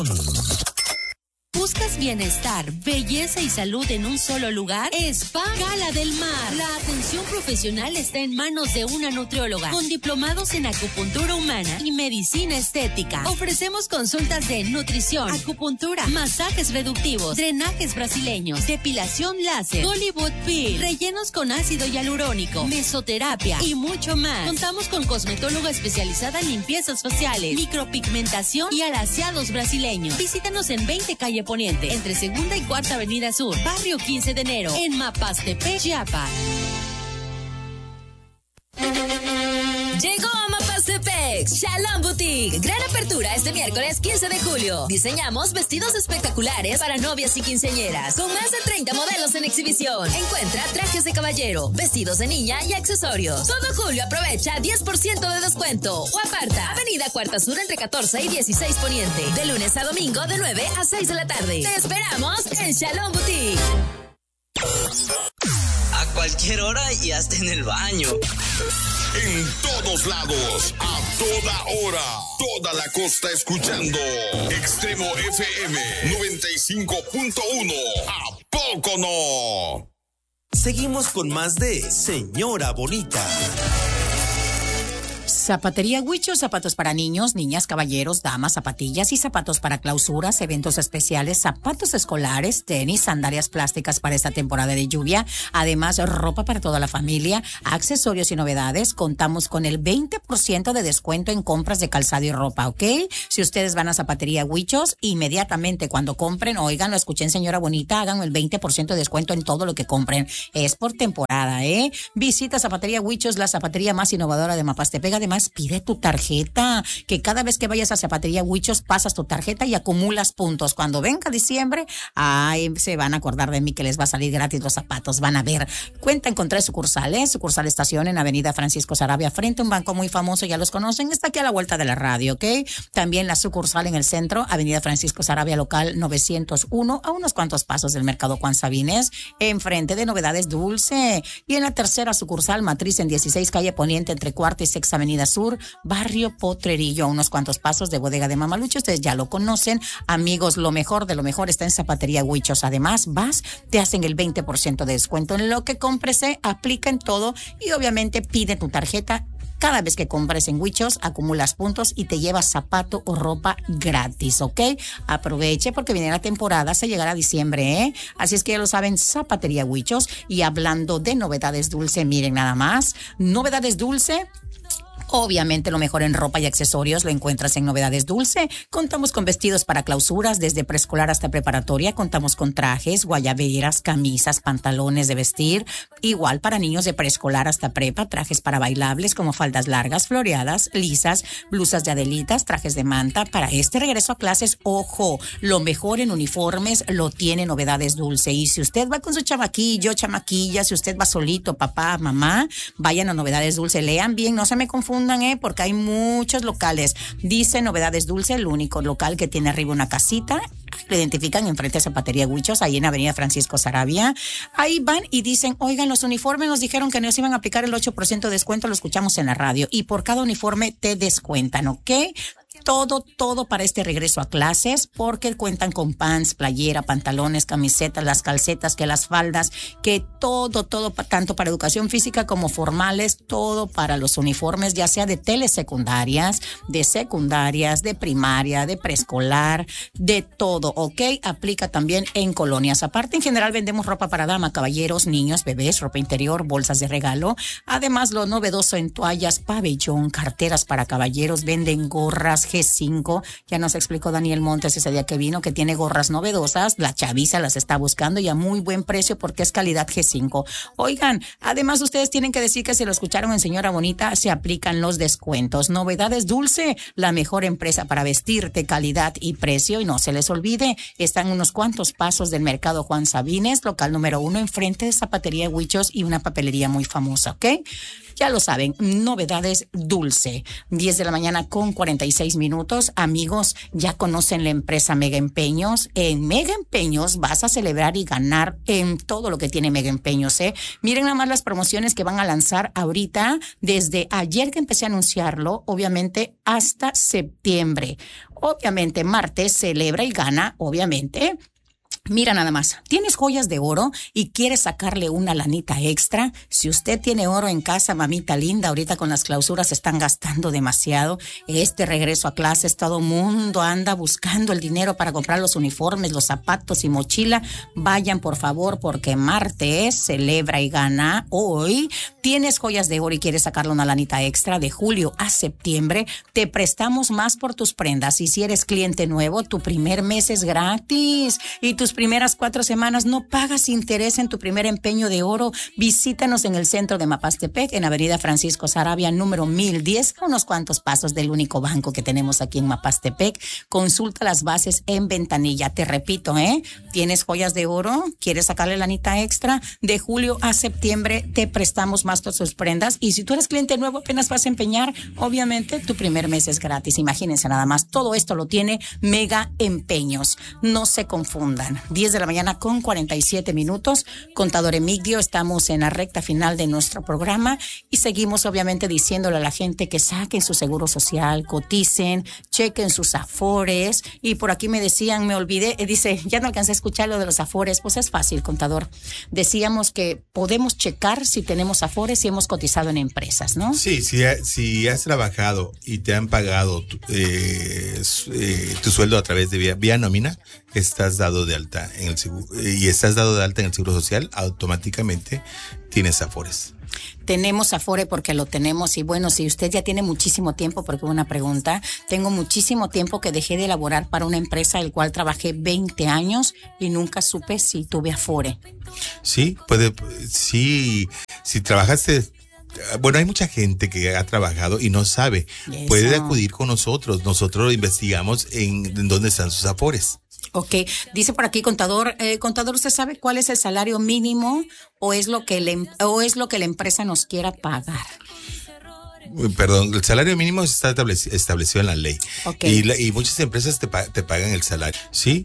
¿Buscas bienestar, belleza y salud en un solo lugar? Spa Cala del Mar. La atención profesional está en manos de una nutrióloga con diplomados en acupuntura humana y medicina estética. Ofrecemos consultas de nutrición, acupuntura, masajes reductivos, drenajes brasileños, depilación láser, Hollywood Peel, rellenos con ácido hialurónico, mesoterapia y mucho más. Contamos con cosmetóloga especializada en limpiezas faciales, micropigmentación y alaciados brasileños. Visítanos en 20 Calle Poniente, entre Segunda y Cuarta Avenida Sur, Barrio 15 de Enero, en Mapastepec, Chiapas. Llegó a Mapastepec, Shalom Boutique. Gran apertura este miércoles 15 de julio. Diseñamos vestidos espectaculares para novias y quinceañeras, con más de 30 modelos en exhibición. Encuentra trajes de caballero, vestidos de niña y accesorios. Todo julio aprovecha 10% de descuento o aparta. Avenida Cuarta Sur entre 14 y 16 Poniente. De lunes a domingo de 9 a 6 de la tarde. Te esperamos en Shalom Boutique. A cualquier hora y hasta en el baño. En todos lados, a toda hora, toda la costa escuchando Extremo FM 95.1. ¿A poco no? Seguimos con más de Señora Bonita. Zapatería Huichos, zapatos para niños, niñas, caballeros, damas, zapatillas y zapatos para clausuras, eventos especiales, zapatos escolares, tenis, sandalias plásticas para esta temporada de lluvia, además ropa para toda la familia, accesorios y novedades. Contamos con el 20% de descuento en compras de calzado y ropa, ¿ok? Si ustedes van a Zapatería Huichos, inmediatamente cuando compren, oigan, lo escuchen, señora bonita, hagan el 20% de descuento en todo lo que compren. Es por temporada, ¿eh? Visita Zapatería Huichos, la zapatería más innovadora de Mapastepec. Además, pide tu tarjeta, que cada vez que vayas a Zapatería Huichos pasas tu tarjeta y acumulas puntos. Cuando venga diciembre, ay, se van a acordar de mí que les va a salir gratis los zapatos. Van a ver. Cuentan con 3 sucursales. Sucursal estación en Avenida Francisco Sarabia, frente a un banco muy famoso, ya los conocen, está aquí a la vuelta de la radio, ¿ok? También la sucursal en el centro, Avenida Francisco Sarabia, local 901, a unos cuantos pasos del Mercado Juan Sabines, enfrente de Novedades Dulce. Y en la tercera sucursal, matriz en 16 Calle Poniente, entre Cuarta y Sexta Avenida Sur, Barrio Potrerillo, a unos cuantos pasos de Bodega de Mamalucho. Ustedes ya lo conocen, amigos, lo mejor de lo mejor está en Zapatería Huichos. Además, vas, te hacen el 20% de descuento en lo que compres, se aplica en todo y obviamente pide tu tarjeta. Cada vez que compres en Huichos, acumulas puntos y te llevas zapato o ropa gratis, ¿ok? Aproveche porque viene la temporada, se llegará a diciembre, ¿eh? Así es que ya lo saben, Zapatería Huichos. Y hablando de Novedades Dulce, miren nada más, Novedades Dulce. Obviamente lo mejor en ropa y accesorios lo encuentras en Novedades Dulce. Contamos con vestidos para clausuras desde preescolar hasta preparatoria. Contamos con trajes, guayaberas, camisas, pantalones de vestir. Igual para niños de preescolar hasta prepa, trajes para bailables como faldas largas, floreadas, lisas, blusas de adelitas, trajes de manta. Para este regreso a clases, ojo, lo mejor en uniformes lo tiene Novedades Dulce. Y si usted va con su chamaquillo, chamaquilla, si usted va solito, papá, mamá, vayan a Novedades Dulce. Lean bien, no se me confundan, porque hay muchos locales. Dice Novedades Dulce, el único local que tiene arriba una casita. Lo identifican enfrente de Zapatería Huichos, ahí en Avenida Francisco Sarabia. Ahí van y dicen, oigan, los uniformes nos dijeron que nos iban a aplicar el 8% de descuento, lo escuchamos en la radio. Y por cada uniforme te descuentan, ¿ok? Todo para este regreso a clases, porque cuentan con pants, playera, pantalones, camisetas, las calcetas, que las faldas, que todo, tanto para educación física como formales, todo para los uniformes, ya sea de telesecundarias, de primaria, de preescolar, de todo, ¿ok? Aplica también en colonias. Aparte, en general vendemos ropa para dama, caballeros, niños, bebés, ropa interior, bolsas de regalo. Además, lo novedoso en toallas, pabellón, carteras para caballeros, venden gorras G5, ya nos explicó Daniel Montes ese día que vino, que tiene gorras novedosas, la chaviza las está buscando y a muy buen precio porque es calidad G5. Oigan, además ustedes tienen que decir que si lo escucharon en Señora Bonita, se aplican los descuentos. Novedades Dulce, la mejor empresa para vestirte, calidad y precio, y no se les olvide, están unos cuantos pasos del Mercado Juan Sabines, local número 1, enfrente de Zapatería Huichos y una papelería muy famosa, ¿ok? Ya lo saben, novedades dulce. 10 de la mañana con 46 minutos. Amigos, ya conocen la empresa Mega Empeños. En Mega Empeños vas a celebrar y ganar en todo lo que tiene Mega Empeños, ¿eh? Miren nada más las promociones que van a lanzar ahorita, desde ayer que empecé a anunciarlo, obviamente hasta septiembre. Obviamente, martes celebra y gana, obviamente. Mira nada más, ¿tienes joyas de oro y quieres sacarle una lanita extra? Si usted tiene oro en casa, mamita linda, ahorita con las clausuras se están gastando demasiado. Este regreso a clases, todo mundo anda buscando el dinero para comprar los uniformes, los zapatos y mochila. Vayan por favor, porque martes celebra y gana hoy. ¿Tienes joyas de oro y quieres sacarle una lanita extra? De julio a septiembre te prestamos más por tus prendas. Y si eres cliente nuevo, tu primer mes es gratis. Y tus primeras 4 semanas no pagas interés en tu primer empeño de oro. Visítanos en el centro de Mapastepec, en Avenida Francisco Saravia, número 1010, a unos cuantos pasos del único banco que tenemos aquí en Mapastepec. Consulta las bases en ventanilla. Te repito, ¿tienes joyas de oro? ¿Quieres sacarle lanita extra? De julio a septiembre te prestamos más todas tus prendas. Y si tú eres cliente nuevo, apenas vas a empeñar, obviamente tu primer mes es gratis. Imagínense nada más. Todo esto lo tiene Mega Empeños. No se confundan. 10 de la mañana con 47 minutos. Contador Emigdio, estamos en la recta final de nuestro programa y seguimos obviamente diciéndole a la gente que saquen su seguro social, coticen, chequen sus afores. Y por aquí me decían, me olvidé, dice, ya no alcancé a escuchar lo de los afores. Pues es fácil, contador. Decíamos que podemos checar si tenemos afores y hemos cotizado en empresas, ¿no? Sí, si has trabajado y te han pagado tu sueldo a través de vía nómina, estás dado de alta en el seguro y estás dado de alta en el seguro social, automáticamente tienes afores. Tenemos afore porque lo tenemos. Y bueno, si usted ya tiene muchísimo tiempo, porque hubo una pregunta, tengo muchísimo tiempo que dejé de elaborar para una empresa el cual trabajé 20 años y nunca supe si tuve afore. Sí, si trabajaste. Bueno, hay mucha gente que ha trabajado y no sabe. Eso. Puede acudir con nosotros. Nosotros investigamos en dónde están sus afores. Ok, dice por aquí, contador, ¿usted sabe cuál es el salario mínimo o es lo que la empresa nos quiera pagar? Perdón, el salario mínimo está establecido en la ley. Okay. Y muchas empresas te pagan el salario. Sí,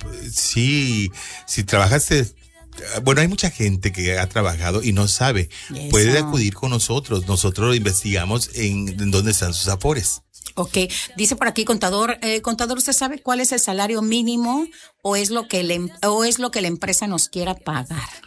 si trabajaste. Bueno, hay mucha gente que ha trabajado y no sabe. Eso. Puede acudir con nosotros. Nosotros investigamos en dónde están sus afores. Ok, dice por aquí, contador, ¿usted sabe cuál es el salario mínimo o es lo que la empresa nos quiera pagar?